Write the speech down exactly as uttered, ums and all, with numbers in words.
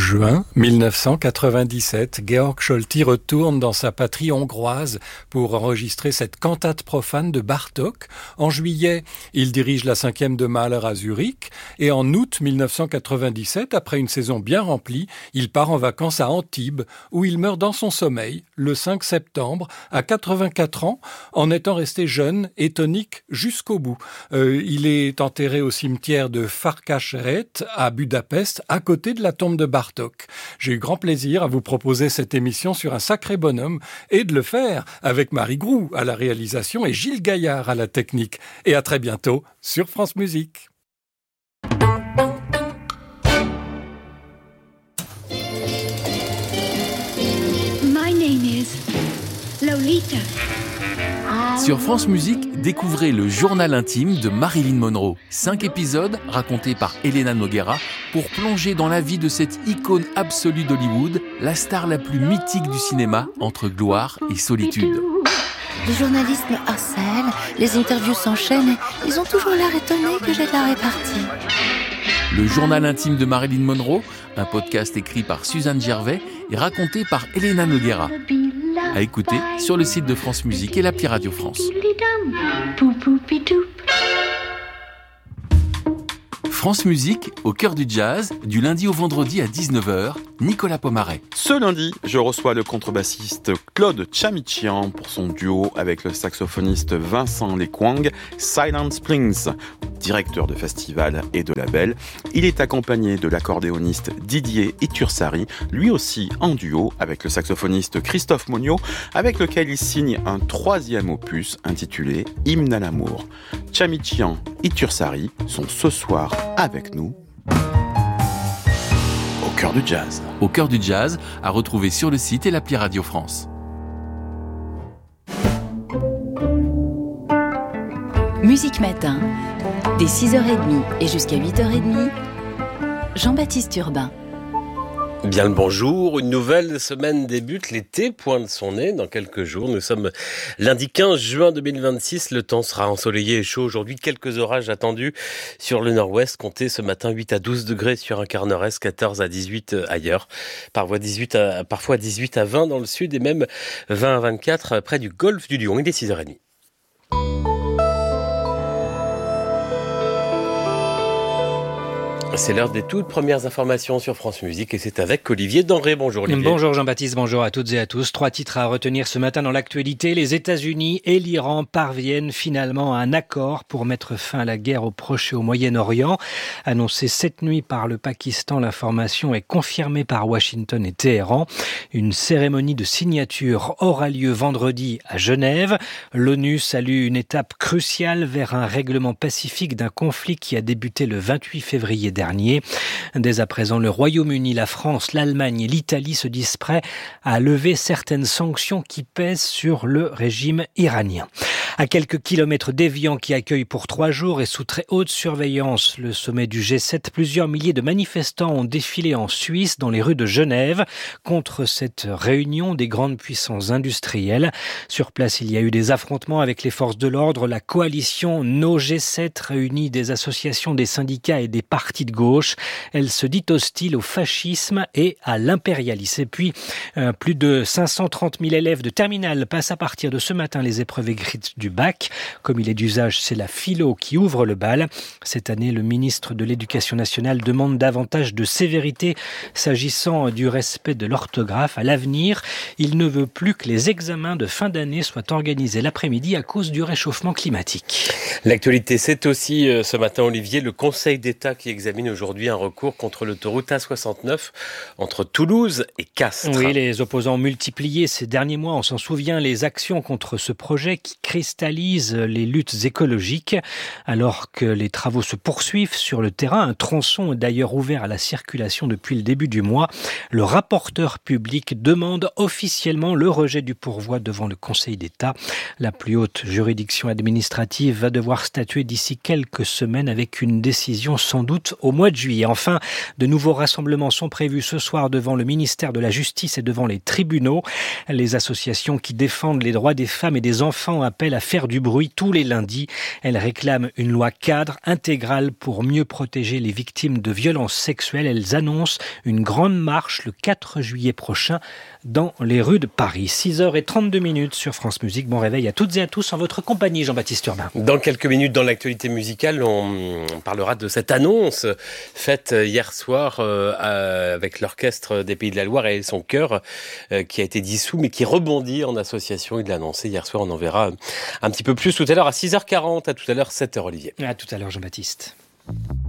Juin mille neuf cent quatre-vingt-dix-sept, Georg Scholti retourne dans sa patrie hongroise pour enregistrer cette cantate profane de Bartók. En juillet, il dirige la cinquième de Mahler à Zurich et en août mille neuf cent quatre-vingt-dix-sept, après une saison bien remplie, il part en vacances à Antibes où il meurt dans son sommeil le cinq septembre à quatre-vingt-quatre ans en étant resté jeune et tonique jusqu'au bout. Euh, il est enterré au cimetière de Farkasréti à Budapest à côté de la tombe de Bartók. J'ai eu grand plaisir à vous proposer cette émission sur un sacré bonhomme et de le faire avec Marie Groux à la réalisation et Gilles Gaillard à la technique. Et à très bientôt sur France Musique. My name is Lolita. Sur France Musique, découvrez le journal intime de Marilyn Monroe. Cinq épisodes racontés par Elena Noguera pour plonger dans la vie de cette icône absolue d'Hollywood, la star la plus mythique du cinéma entre gloire et solitude. Les journalistes me harcèlent, les interviews s'enchaînent et ils ont toujours l'air étonnés que j'ai de la répartie. Le journal intime de Marilyn Monroe, un podcast écrit par Suzanne Gervais et raconté par Elena Noguera. À écouter sur le site de France Musique et l'appli Radio France. France Musique, au cœur du jazz, du lundi au vendredi à dix-neuf heures, Nicolas Pomaret. Ce lundi, je reçois le contrebassiste Claude Chamichian pour son duo avec le saxophoniste Vincent Lekwang, Silent Springs. Directeur de festival et de label, il est accompagné de l'accordéoniste Didier Itursari, lui aussi en duo avec le saxophoniste Christophe Monio, avec lequel il signe un troisième opus intitulé Hymne à l'amour. Chamichian, Itursari sont ce soir avec nous au cœur du jazz. Au cœur du jazz, à retrouver sur le site et l'appli Radio France. Musique Matin, dès six heures trente et jusqu'à huit heures trente, Jean-Baptiste Urbain. Bien le bonjour, une nouvelle semaine débute, l'été pointe son nez dans quelques jours. Nous sommes lundi quinze juin deux mille vingt-six, le temps sera ensoleillé et chaud aujourd'hui. Quelques orages attendus sur le nord-ouest, comptez ce matin huit à douze degrés sur un quart nord-est, quatorze à dix-huit ailleurs. Parfois dix-huit à, parfois dix-huit à vingt dans le sud et même vingt à vingt-quatre près du golfe du Lion. Il est six heures trente. C'est l'heure des toutes premières informations sur France Musique et c'est avec Olivier Denré. Bonjour Olivier. Bonjour Jean-Baptiste, bonjour à toutes et à tous. Trois titres à retenir ce matin dans l'actualité. Les États-Unis et l'Iran parviennent finalement à un accord pour mettre fin à la guerre au Proche et au Moyen-Orient. Annoncé cette nuit par le Pakistan, l'information est confirmée par Washington et Téhéran. Une cérémonie de signature aura lieu vendredi à Genève. L'ONU salue une étape cruciale vers un règlement pacifique d'un conflit qui a débuté le vingt-huit février dernier. Dès à présent, le Royaume-Uni, la France, l'Allemagne et l'Italie se disent prêts à lever certaines sanctions qui pèsent sur le régime iranien. À quelques kilomètres d'Évian qui accueille pour trois jours et sous très haute surveillance le sommet du G sept, plusieurs milliers de manifestants ont défilé en Suisse dans les rues de Genève contre cette réunion des grandes puissances industrielles. Sur place, il y a eu des affrontements avec les forces de l'ordre. La coalition No G sept réunit des associations, des syndicats et des partis de gauche. Elle se dit hostile au fascisme et à l'impérialisme. Et puis, euh, plus de cinq cent trente mille élèves de terminale passent à partir de ce matin les épreuves écrites du bac. Comme il est d'usage, c'est la philo qui ouvre le bal. Cette année, le ministre de l'Éducation nationale demande davantage de sévérité s'agissant du respect de l'orthographe. À l'avenir, il ne veut plus que les examens de fin d'année soient organisés l'après-midi à cause du réchauffement climatique. L'actualité, c'est aussi euh, ce matin, Olivier, le Conseil d'État qui examine aujourd'hui un recours contre l'autoroute A soixante-neuf entre Toulouse et Castres. Oui, les opposants ont multiplié ces derniers mois, on s'en souvient, les actions contre ce projet qui cristallise les luttes écologiques. Alors que les travaux se poursuivent sur le terrain, un tronçon est d'ailleurs ouvert à la circulation depuis le début du mois. Le rapporteur public demande officiellement le rejet du pourvoi devant le Conseil d'État. La plus haute juridiction administrative va devoir statuer d'ici quelques semaines avec une décision sans doute au mois de juillet. Enfin, de nouveaux rassemblements sont prévus ce soir devant le ministère de la Justice et devant les tribunaux. Les associations qui défendent les droits des femmes et des enfants appellent à à faire du bruit tous les lundis. Elles réclament une loi cadre intégrale pour mieux protéger les victimes de violences sexuelles. Elles annoncent une grande marche le quatre juillet prochain dans les rues de Paris. six heures trente-deux minutes sur France Musique. Bon réveil à toutes et à tous en votre compagnie, Jean-Baptiste Urbain. Dans quelques minutes, dans l'actualité musicale, on parlera de cette annonce faite hier soir euh, avec l'orchestre des Pays de la Loire et son chœur euh, qui a été dissous mais qui rebondit en association. Il l'a annoncé hier soir. On en verra un petit peu plus tout à l'heure à six heures quarante. À tout à l'heure, sept heures, Olivier. À tout à l'heure, Jean-Baptiste.